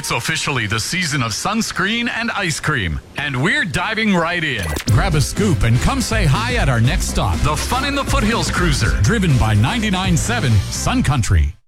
It's officially the season of sunscreen and ice cream, and we're diving right in. Grab a scoop and come say hi at our next stop, the Fun in the Foothills Cruiser, driven by 99.7 Sun Country.